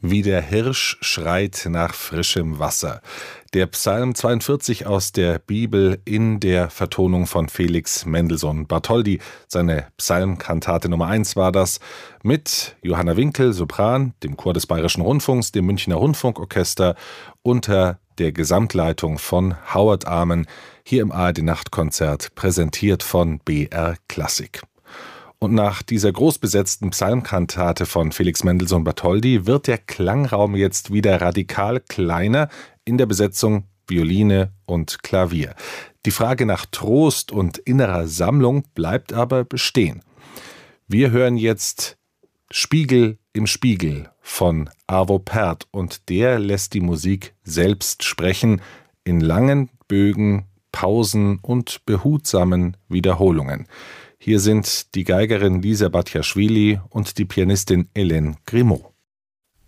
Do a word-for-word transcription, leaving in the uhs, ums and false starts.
Wie der Hirsch schreit nach frischem Wasser. Der Psalm zweiundvierzig aus der Bibel in der Vertonung von Felix Mendelssohn Bartholdy. Seine Psalmkantate Nummer eins war das, mit Johanna Winkel, Sopran, dem Chor des Bayerischen Rundfunks, dem Münchner Rundfunkorchester, unter der Gesamtleitung von Howard Amen, hier im A R D-Nachtkonzert, präsentiert von B R Klassik. Und nach dieser großbesetzten Psalmkantate von Felix Mendelssohn Bartholdy wird der Klangraum jetzt wieder radikal kleiner in der Besetzung Violine und Klavier. Die Frage nach Trost und innerer Sammlung bleibt aber bestehen. Wir hören jetzt Spiegel im Spiegel von Arvo Pärt und der lässt die Musik selbst sprechen in langen Bögen, Pausen und behutsamen Wiederholungen. Hier sind die Geigerin Lisa Batjaschwili und die Pianistin Hélène Grimaud.